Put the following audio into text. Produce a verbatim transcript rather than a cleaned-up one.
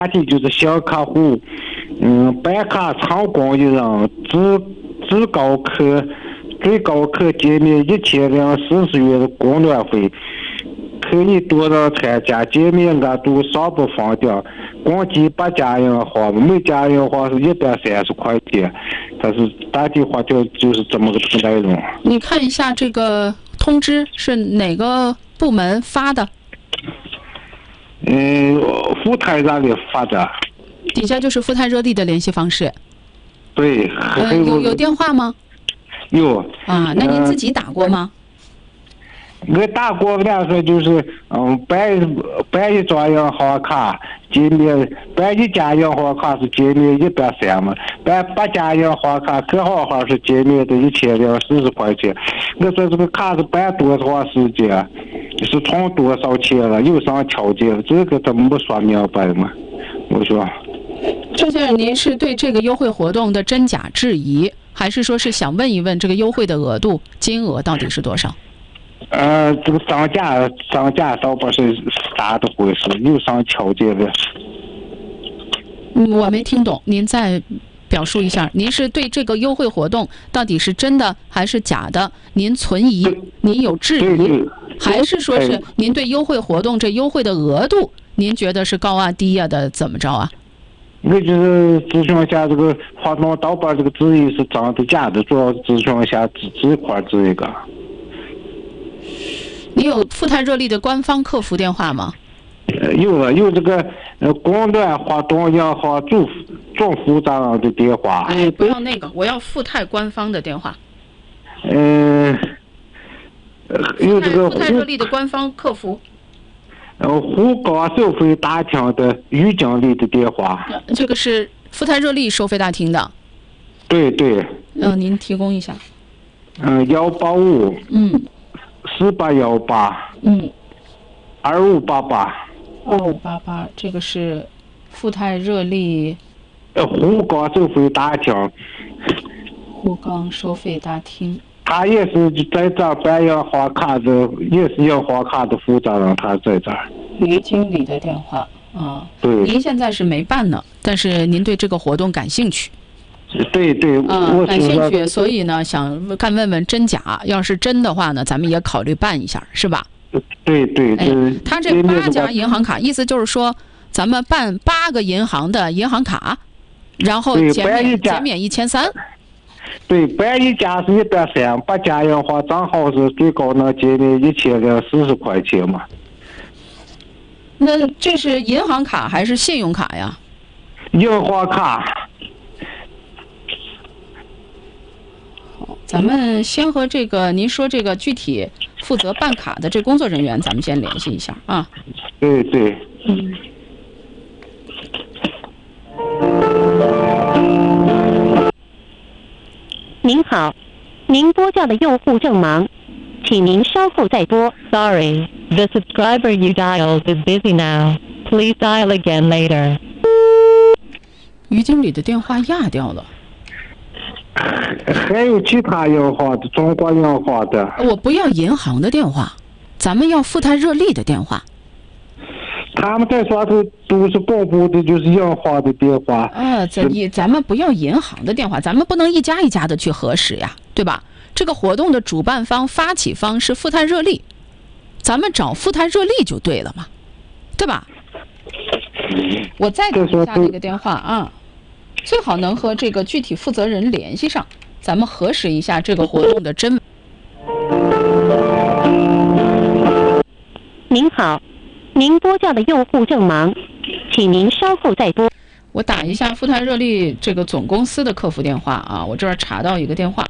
题就是小客户，嗯，办卡参观一人，最最高可最高可减免一千零四十元的供暖费，可以多人参加，减免额度上不封顶，共计八家银行，每家银行是一百三十块钱。它是大体话就就是这么个内容。 你看一下这个通知是哪个部门发的？ 嗯，富泰热力发的。 底下就是富泰热力的联系方式。 对。 呃、有有电话吗？ 有。 啊，那您自己打过吗？ 呃、我打过，两说就是嗯，办办一张银行卡减免，办一家银行卡是减免一百三嘛，办八家银行卡各行号是减免的一千零四十块钱。我说这个卡是办多长时间？是充多少钱了？有啥条件？这个他没说明白嘛？我说， 周先生，您是对这个优惠活动的真假质疑，还是说是想问一问这个优惠的额度、金额到底是多少？ 呃，这个涨价涨价倒不是咋的回事？有啥条件的？ 嗯，我没听懂，您再表述一下。您是对这个优惠活动到底是真的还是假的？您存疑，您有质疑，还是说是您对优惠活动这优惠的额度，您觉得是高啊低啊的怎么着啊？ 我就是咨询一下这个活动倒把这个质疑是真的假的，主要咨询一下这这块这一个。 你有富泰热力的官方客服电话吗？ 呃，有了，有这个呃供暖活动银行总总负责人的电话。 哎，不要那个，我要富泰官方的电话。 嗯、呃，有这个富泰热力的官方客服。 呃，沪港收费大厅的于经理的电话。 这个是富泰热力收费大厅的。 对对。 嗯、呃，您提供一下。 嗯，幺八五。 嗯。 四八幺八。 嗯。 二五八八。 二五八八，这个是富泰热力。 呃，沪港收费大厅。 沪港收费大厅。 他也是在这儿办银行卡的，也是银行卡的负责人，他在这儿。 于经理的电话啊。 对。 您现在是没办呢，但是您对这个活动感兴趣。 对对， 嗯， 我感兴趣，所以呢，想看问问真假。要是真的话呢，咱们也考虑办一下，是吧？ 对对对。 哎，他这八家银行卡，意思就是说，咱们办八个银行的银行卡，然后减免减免一千三。 对，办一家是一百三，八家银行账号是最高能减免一千零四十块钱嘛。 那这是银行卡还是信用卡呀？ 银行卡。 好，咱们先和这个您说这个具体负责办卡的这工作人员，咱们先联系一下啊。 对对。 嗯。 您好，您拨叫的用户正忙，请您稍后再拨。Sorry, the subscriber you dialed is busy now. Please dial again later. 于经理的电话压掉了。 还有其他银行的，中国银行的。 我不要银行的电话，咱们要富泰热力的电话。 他们在说的都是公布的，就是银行的电话。 呃，咱咱们不要银行的电话，咱们不能一家一家的去核实呀，对吧？这个活动的主办方、发起方是富泰热力，咱们找富泰热力就对了嘛，对吧？我再打一下这个电话啊，最好能和这个具体负责人联系上，咱们核实一下这个活动的真。 您好。您拨叫的用户正忙，请您稍后再拨。 我打一下富泰热力这个总公司的客服电话啊，我这儿查到一个电话。